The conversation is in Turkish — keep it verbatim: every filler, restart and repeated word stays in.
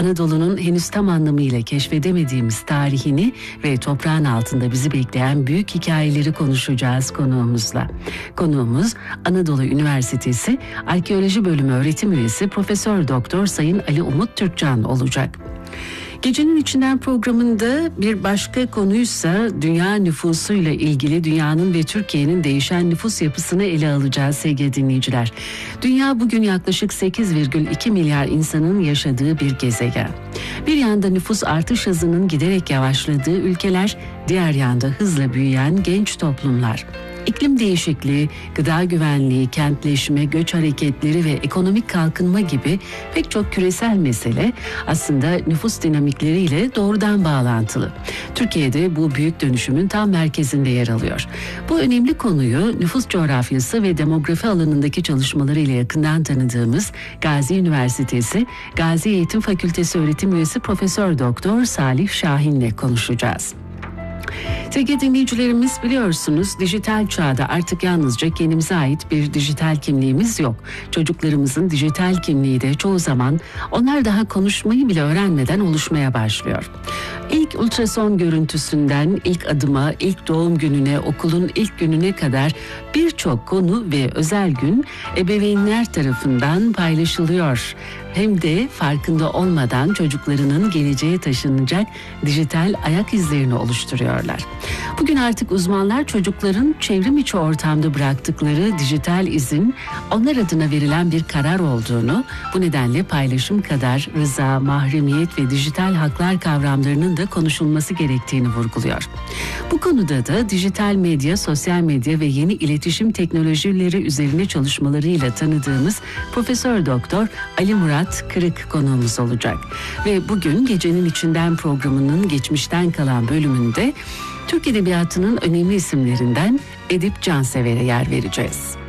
Anadolu'nun henüz tam anlamıyla keşfedemediğimiz tarihini ve toprağın altında bizi bekleyen büyük hikayeleri konuşacağız konuğumuzla. Konuğumuz Anadolu Üniversitesi Arkeoloji Bölümü öğretim üyesi Profesör Doktor Sayın Ali Umut Türkcan olacak. Gecenin içinden programında bir başka konuysa dünya nüfusuyla ilgili dünyanın ve Türkiye'nin değişen nüfus yapısını ele alacağız sevgili dinleyiciler. Dünya bugün yaklaşık sekiz virgül iki milyar insanın yaşadığı bir gezegen. Bir yanda nüfus artış hızının giderek yavaşladığı ülkeler, diğer yanda hızla büyüyen genç toplumlar. İklim değişikliği, gıda güvenliği, kentleşme, göç hareketleri ve ekonomik kalkınma gibi pek çok küresel mesele aslında nüfus dinamikleriyle doğrudan bağlantılı. Türkiye'de bu büyük dönüşümün tam merkezinde yer alıyor. Bu önemli konuyu nüfus coğrafyası ve demografi alanındaki çalışmalarıyla yakından tanıdığımız Gazi Üniversitesi Gazi Eğitim Fakültesi öğretim üyesi Profesör Doktor Salih Şahin'le konuşacağız. Sevgili dinleyicilerimiz, biliyorsunuz dijital çağda artık yalnızca kendimize ait bir dijital kimliğimiz yok. Çocuklarımızın dijital kimliği de çoğu zaman onlar daha konuşmayı bile öğrenmeden oluşmaya başlıyor. İlk ultrason görüntüsünden ilk adıma, ilk doğum gününe, okulun ilk gününe kadar birçok konu ve özel gün ebeveynler tarafından paylaşılıyor. Hem de farkında olmadan çocuklarının geleceğe taşınacak dijital ayak izlerini oluşturuyorlar. Bugün artık uzmanlar çocukların çevrim içi ortamda bıraktıkları dijital izin onlar adına verilen bir karar olduğunu, bu nedenle paylaşım kadar rıza, mahremiyet ve dijital haklar kavramlarının da konuşulması gerektiğini vurguluyor. Bu konuda da dijital medya, sosyal medya ve yeni iletişim teknolojileri üzerine çalışmalarıyla tanıdığımız Profesör Doktor Ali Murat Kırık konuğumuz olacak. Ve bugün Gecenin İçinden programının geçmişten kalan bölümünde Türk Edebiyatı'nın önemli isimlerinden Edip Cansever'e yer vereceğiz.